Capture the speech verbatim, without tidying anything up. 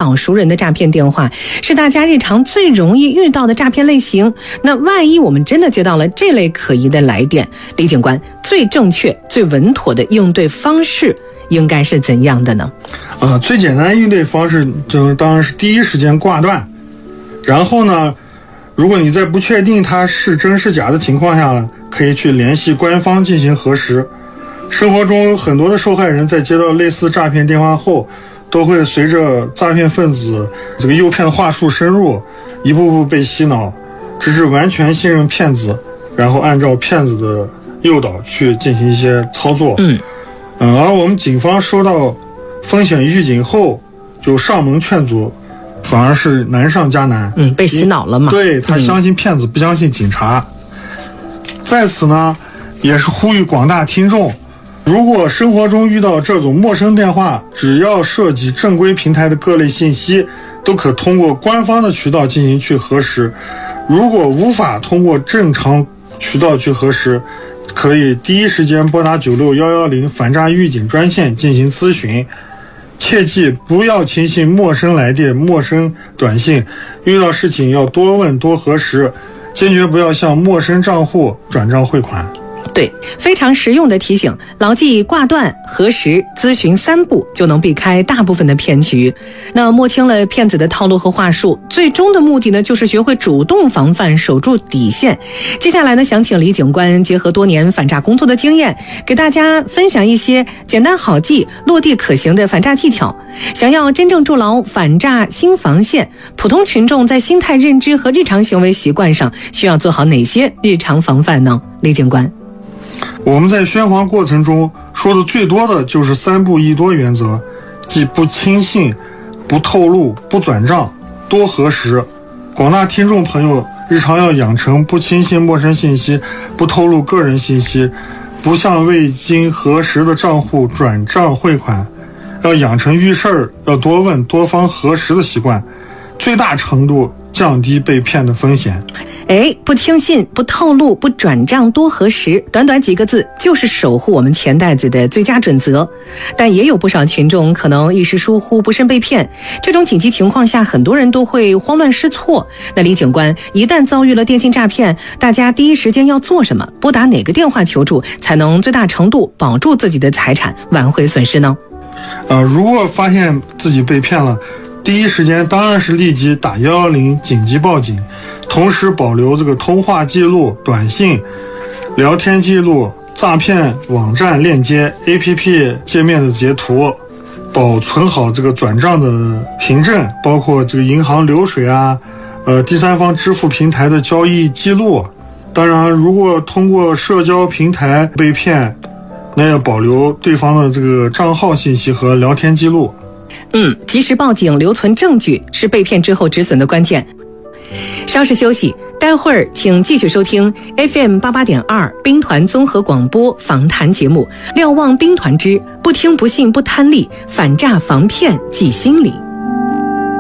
老熟人的诈骗电话，是大家日常最容易遇到的诈骗类型。那万一我们真的接到了这类可疑的来电，李警官，最正确、最稳妥的应对方式应该是怎样的呢？ 呃，最简单应对方式就是当然是第一时间挂断，然后呢，如果你在不确定它是真是假的情况下呢，可以去联系官方进行核实。生活中很多的受害人在接到类似诈骗电话后，都会随着诈骗分子这个诱骗的话术深入，一步步被洗脑，直至完全信任骗子，然后按照骗子的诱导去进行一些操作。 嗯， 嗯，而我们警方收到风险预警后，就上门劝阻，反而是难上加难。 嗯，被洗脑了嘛？ 对，他相信骗子，嗯、不相信警察。在此呢，也是呼吁广大听众。如果生活中遇到这种陌生电话，只要涉及正规平台的各类信息，都可通过官方的渠道进行去核实。如果无法通过正常渠道去核实，可以第一时间拨打九六一一零反诈预警专线进行咨询。切记不要轻信陌生来电、陌生短信，遇到事情要多问多核实，坚决不要向陌生账户转账汇款。 对，非常实用的提醒，牢记挂断、核实、咨询三步，就能避开大部分的骗局。那摸清了骗子的套路和话术，最终的目的呢，就是学会主动防范，守住底线。接下来呢，想请李警官结合多年反诈工作的经验，给大家分享一些简单好记、落地可行的反诈技巧。想要真正筑牢反诈新防线，普通群众在心态认知和日常行为习惯上需要做好哪些日常防范呢？李警官。 我们在宣传过程中说的最多的就是三不一多原则，即不轻信、不透露、不转账、多核实。广大听众朋友日常要养成不轻信陌生信息、不透露个人信息、不向未经核实的账户转账汇款，要养成遇事儿要多问多方核实的习惯，最大程度降低被骗的风险。 哎，不轻信、不透露、不转账、多核实，短短几个字就是守护我们钱袋子的最佳准则。但也有不少群众可能一时疏忽，不慎被骗。这种紧急情况下，很多人都会慌乱失措。那李警官，一旦遭遇了电信诈骗，大家第一时间要做什么？拨打哪个电话求助，才能最大程度保住自己的财产，挽回损失呢？ 呃，如果发现自己被骗了，第一时间当然是立即打一一零紧急报警，同时保留这个通话记录、短信、聊天记录、诈骗网站链接、A P P 界面的截图，保存好这个转账的凭证，包括这个银行流水啊，呃，第三方支付平台的交易记录。当然，如果通过社交平台被骗，那要保留对方的这个账号信息和聊天记录。 嗯，及时报警，留存证据是被骗之后止损的关键。稍事休息，待会儿请继续收听 F M 八八点二兵团综合广播访谈节目《瞭望兵团之不听不信不贪利，反诈防骗记心里》。